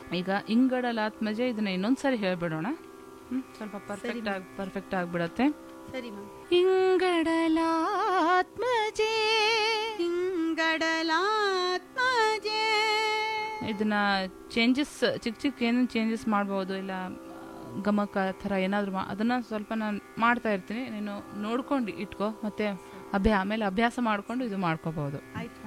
ಈಗ ಇಂಗಡಲಾತ್ಮಜೆ ಇದನ್ನ ಇನ್ನೊಂದ್ಸರಿ ಹೇಳ್ಬಿಡೋಣ. ಸ್ವಲ್ಪ ಪರ್ಫೆಕ್ಟ್ ಆಗ್ಬಿಡತ್ತೆ. ಸರಿ ಮ್ಯಾಮ್. ಇಂಗಡಲಾತ್ಮಜೆ ಇಂಗಡಲಾತ್ಮಜೆ. ಇದನ್ನ ಚೇಂಜಸ್ ಚಿಕ್ಕ ಏನೇನು ಚೇಂಜಸ್ ಮಾಡ್ಬೋದು, ಇಲ್ಲ ಗಮಕ ಥರ ಏನಾದರೂ ಅದನ್ನ ಸ್ವಲ್ಪ ನಾನು ಮಾಡ್ತಾ ಇರ್ತೀನಿ. ನೀನು ನೋಡ್ಕೊಂಡು ಇಟ್ಕೋ, ಮತ್ತೆ ಆಮೇಲೆ ಅಭ್ಯಾಸ ಮಾಡ್ಕೊಂಡು ಇದು ಮಾಡ್ಕೋಬಹುದು. ಆಯ್ತು